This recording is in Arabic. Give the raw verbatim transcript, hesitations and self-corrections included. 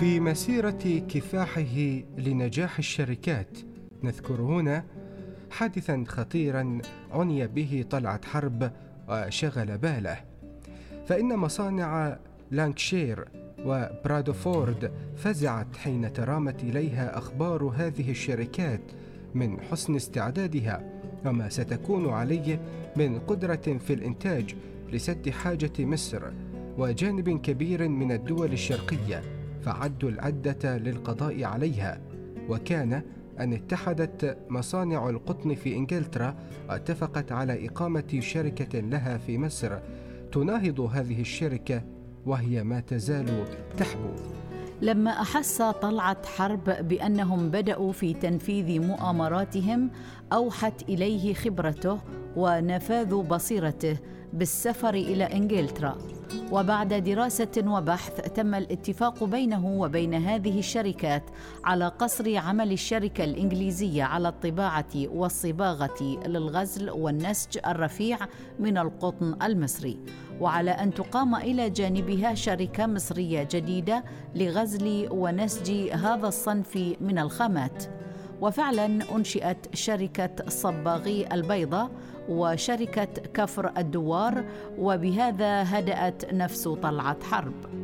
في مسيرة كفاحه لنجاح الشركات نذكر هنا حادثا خطيرا عني به طلعت حرب وشغل باله، فإن مصانع لانكشير وبرادوفورد فزعت حين ترامت إليها أخبار هذه الشركات من حسن استعدادها وما ستكون عليه من قدرة في الإنتاج لسد حاجة مصر وجانب كبير من الدول الشرقية، فعدوا العدة للقضاء عليها. وكان أن اتحدت مصانع القطن في إنجلترا واتفقت على إقامة شركة لها في مصر تناهض هذه الشركة، وهي ما تزال تحبو. لما أحس طلعت حرب بأنهم بدأوا في تنفيذ مؤامراتهم، أوحت إليه خبرته ونفاذ بصيرته بالسفر إلى إنجلترا، وبعد دراسة وبحث تم الاتفاق بينه وبين هذه الشركات على قصر عمل الشركة الإنجليزية على الطباعة والصباغة للغزل والنسج الرفيع من القطن المصري، وعلى أن تقام إلى جانبها شركة مصرية جديدة لغزل ونسج هذا الصنف من الخامات. وفعلا أنشئت شركة صباغي البيضة وشركة كفر الدوار، وبهذا هدأت نفس طلعت حرب.